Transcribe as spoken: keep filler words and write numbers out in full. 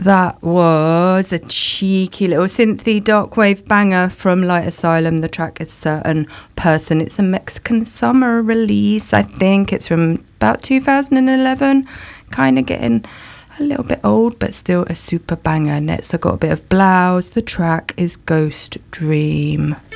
That was a cheeky little synthy darkwave banger from Light Asylum. The track is Certain Person. It's a Mexican summer release. I think it's from about two thousand eleven. Kind of getting a little bit old, but still a super banger. Next, I got a bit of Blouse. The track is Ghost Dream.